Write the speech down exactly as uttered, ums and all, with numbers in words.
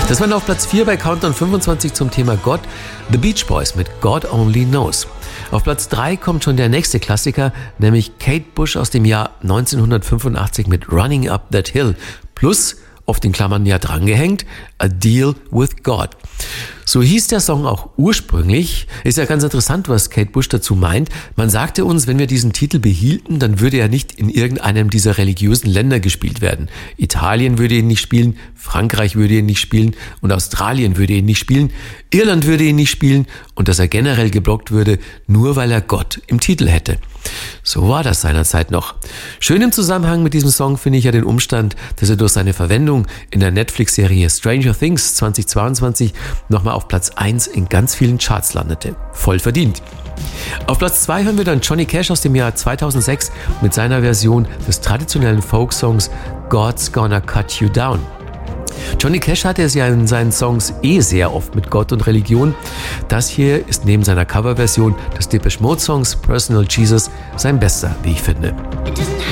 Das waren auf Platz vier bei Countdown fünfundzwanzig zum Thema Gott, The Beach Boys mit God Only Knows. Auf Platz drei kommt schon der nächste Klassiker, nämlich Kate Bush aus dem Jahr neunzehnhundertfünfundachtzig mit Running Up That Hill plus, oft in Klammern ja drangehängt, A Deal with God. So hieß der Song auch ursprünglich. Ist ja ganz interessant, was Kate Bush dazu meint. Man sagte uns, wenn wir diesen Titel behielten, dann würde er nicht in irgendeinem dieser religiösen Länder gespielt werden. Italien würde ihn nicht spielen, Frankreich würde ihn nicht spielen und Australien würde ihn nicht spielen, Irland würde ihn nicht spielen und dass er generell geblockt würde, nur weil er Gott im Titel hätte. So war das seinerzeit noch. Schön im Zusammenhang mit diesem Song finde ich ja den Umstand, dass er durch seine Verwendung in der Netflix-Serie Stranger Things zweitausendzweiundzwanzig nochmal auf Platz eins in ganz vielen Charts landete. Voll verdient. Auf Platz zwei hören wir dann Johnny Cash aus dem Jahr zweitausendsechs mit seiner Version des traditionellen Folksongs God's Gonna Cut You Down. Johnny Cash hatte es ja in seinen Songs eh sehr oft mit Gott und Religion. Das hier ist neben seiner Coverversion des Depeche Mode Songs Personal Jesus sein bester, wie ich finde.